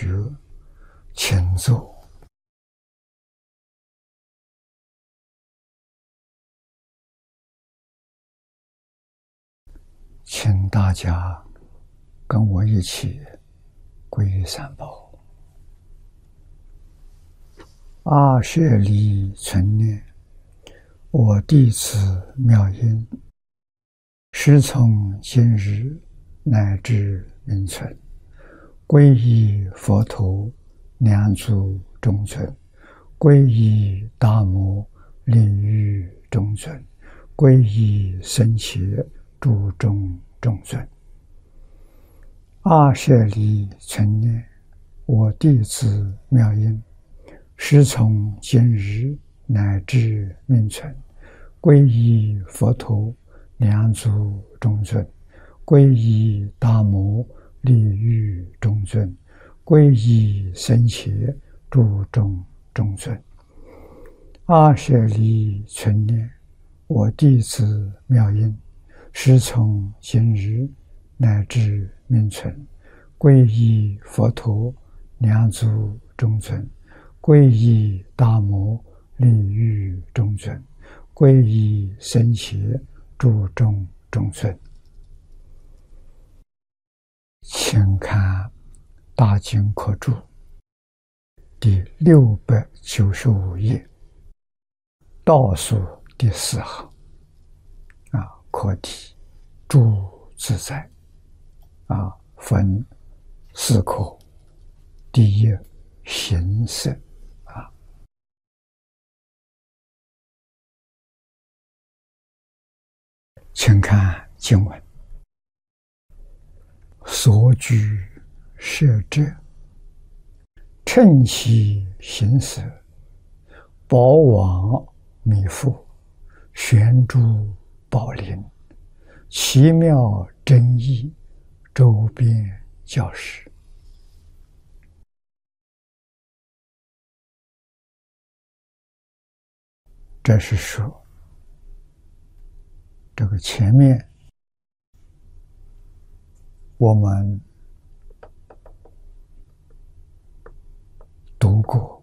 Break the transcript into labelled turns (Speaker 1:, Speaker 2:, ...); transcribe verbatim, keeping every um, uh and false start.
Speaker 1: 学，请坐。请大家跟我一起皈依三宝。阿舍利存念，我弟子妙音，师从今日乃至明存，皈依佛陀，两足中尊；皈依大摩，领域中尊；皈依僧伽，诸众中尊。阿舍利存念，我弟子妙音，师从今日乃至明存，皈依佛陀，两足中尊；皈依大摩，利欲中尊；皈依僧伽，诸众中尊。阿舍利存念，我弟子妙音，师从今日乃至明存，皈依佛陀，两足中尊；皈依大摩，利欲中尊；皈依僧伽，诸众中尊。请看大经科注第六百九十五页倒数第四行啊，课题诸自在啊，分四科。第一，形色啊，请看经文：所居舍者，称其形色，宝王弥覆，悬珠宝林，奇妙真义，周边教室。这是说，这个前面我们读过